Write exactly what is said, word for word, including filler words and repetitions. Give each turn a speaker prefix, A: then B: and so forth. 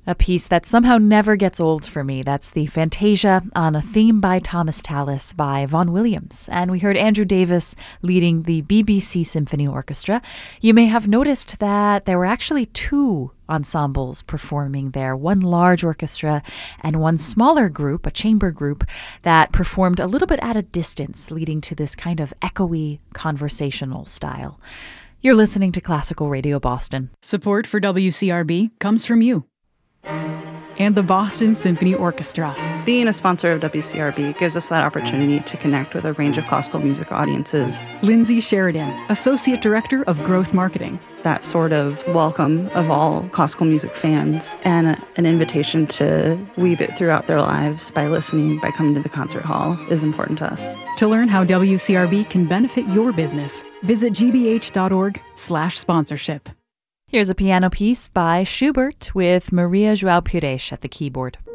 A: A piece that somehow never gets old for me. That's the Fantasia on a theme by Thomas Tallis by Vaughan Williams. And we heard Andrew Davis leading the B B C Symphony Orchestra. You may have noticed that there were actually two ensembles performing there, one large orchestra and one smaller group, a chamber group, that performed a little bit at a distance, leading to this kind of echoey conversational style. You're listening to Classical Radio Boston.
B: Support for W C R B comes from you and the Boston Symphony Orchestra.
C: Being a sponsor of W C R B gives us that opportunity to connect with a range of classical music audiences.
B: Lindsay Sheridan, Associate Director of Growth Marketing.
C: That sort of welcome of all classical music fans and a, an invitation to weave it throughout their lives by listening, by coming to the concert hall is important to us.
B: To learn how W C R B can benefit your business, visit gbh.org slash sponsorship.
A: Here's a piano piece by Schubert with Maria João Pires at the keyboard.